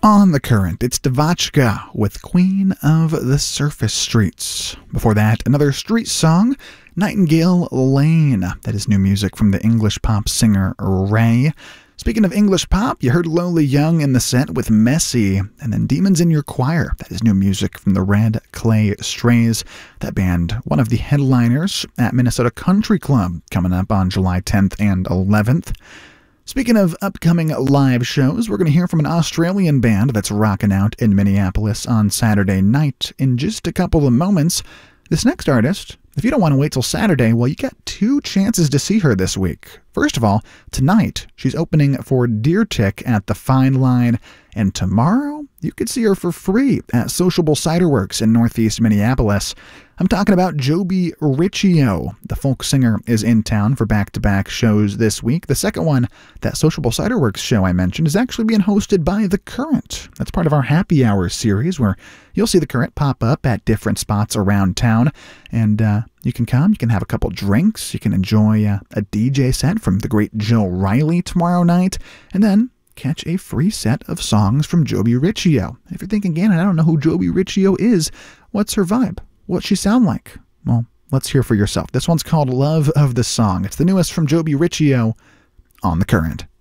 On the Current, it's Devotchka with Queen of the Surface Streets. Before that, another street song, Nightingale Lane. That is new music from the English pop singer Ray. Speaking of English pop, you heard Lola Young in the set with Messy, and then Demons in Your Choir. That is new music from the Red Clay Strays. That band, one of the headliners at Minnesota Country Club, coming up on July 10th and 11th. Speaking of upcoming live shows, we're going to hear from an Australian band that's rocking out in Minneapolis on Saturday night in just a couple of moments. This next artist, if you don't want to wait till Saturday, well, you got two chances to see her this week. First of all, tonight, she's opening for Deer Tick at the Fine Line, and tomorrow, you could see her for free at Sociable Cider Works in Northeast Minneapolis. I'm talking about Joby Riccio. The folk singer is in town for back-to-back shows this week. The second one, that Sociable Cider Works show I mentioned, is actually being hosted by The Current. That's part of our Happy Hour series where you'll see The Current pop up at different spots around town. And you can come, you can have a couple drinks, you can enjoy a DJ set from the great Joe Riley tomorrow night, and then catch a free set of songs from Joby Riccio. If you're thinking, Gannon, I don't know who Joby Riccio is, what's her vibe? What's she sound like? Well, let's hear for yourself. This one's called Love of the Song. It's the newest from Joby Riccio on The Current.